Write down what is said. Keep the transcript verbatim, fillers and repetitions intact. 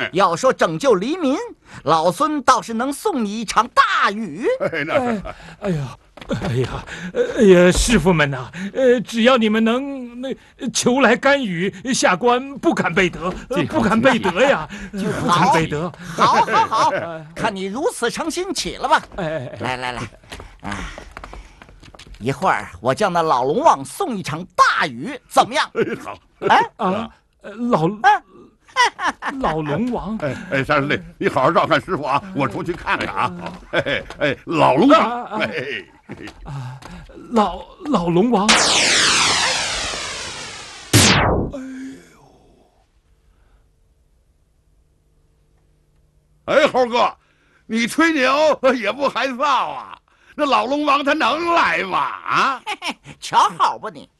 要说拯救黎民，老孙倒是能送你一场大雨。 哎，那是。 哎呀，哎呀，哎呀，师傅们呐，呃，只要你们能那求来甘雨，下官不敢背德，不敢背德呀，不敢背德。 好，好，好，看你如此诚心，起了吧。 哎， 来来来，啊，一会儿我叫那老龙王送一场大雨，怎么样？ 哎，好。 哎啊，老老龙王。 哎哎，三师弟，你好好照看师傅啊，我出去看看啊。哎哎，老龙王。哎。 啊，老老龙王。 哎，猴哥，你吹牛也不害臊啊！那老龙王他能来吗？啊， 瞧好吧你，